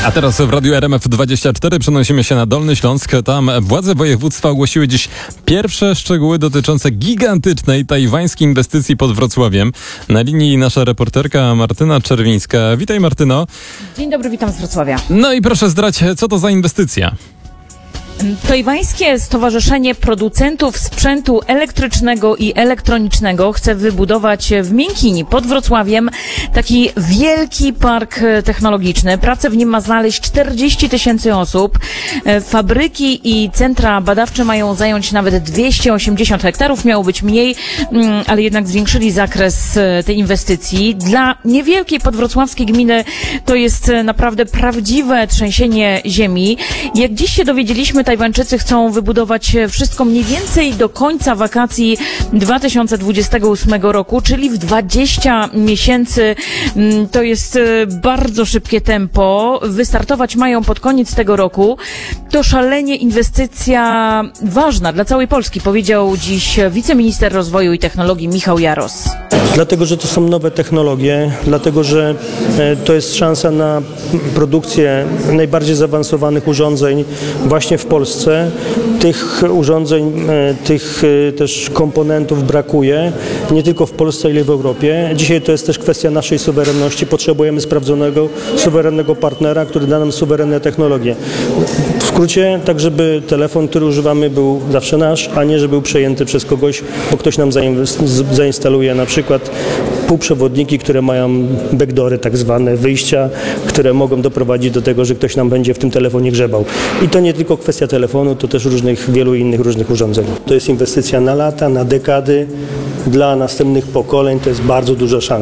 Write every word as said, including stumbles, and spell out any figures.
A teraz w Radiu R M F dwadzieścia cztery przenosimy się na Dolny Śląsk. Tam władze województwa ogłosiły dziś pierwsze szczegóły dotyczące gigantycznej tajwańskiej inwestycji pod Wrocławiem. Na linii nasza reporterka Martyna Czerwińska. Witaj, Martyno. Dzień dobry, witam z Wrocławia. No i proszę zdrać, co to za inwestycja? Tajwańskie Stowarzyszenie Producentów Sprzętu Elektrycznego i Elektronicznego chce wybudować w Miękini pod Wrocławiem taki wielki park technologiczny. Pracę w nim ma znaleźć czterdzieści tysięcy osób. Fabryki i centra badawcze mają zająć nawet dwieście osiemdziesiąt hektarów. Miało być mniej, ale jednak zwiększyli zakres tej inwestycji. Dla niewielkiej podwrocławskiej gminy to jest naprawdę prawdziwe trzęsienie ziemi. Jak dziś się dowiedzieliśmy, Tajwańczycy chcą wybudować wszystko mniej więcej do końca wakacji dwa tysiące dwudziestego ósmego roku, czyli w dwadzieścia miesięcy. To jest bardzo szybkie tempo. Wystartować mają pod koniec tego roku. To szalenie inwestycja ważna dla całej Polski, powiedział dziś wiceminister rozwoju i technologii Michał Jaros. Dlatego, że to są nowe technologie, dlatego, że to jest szansa na produkcję najbardziej zaawansowanych urządzeń właśnie w Polsce. Tych urządzeń, tych też komponentów brakuje, nie tylko w Polsce, ale i w Europie. Dzisiaj to jest też kwestia naszej suwerenności. Potrzebujemy sprawdzonego, suwerennego partnera, który da nam suwerenne technologie. W skrócie, tak żeby telefon, który używamy, był zawsze nasz, a nie, żeby był przejęty przez kogoś, bo ktoś nam zainstaluje na przykład półprzewodniki, które mają backdoory, tak zwane wyjścia, które mogą doprowadzić do tego, że ktoś nam będzie w tym telefonie grzebał. I to nie tylko kwestia telefonu, to też różnych, wielu innych różnych urządzeń. To jest inwestycja na lata, na dekady, dla następnych pokoleń to jest bardzo duża szansa.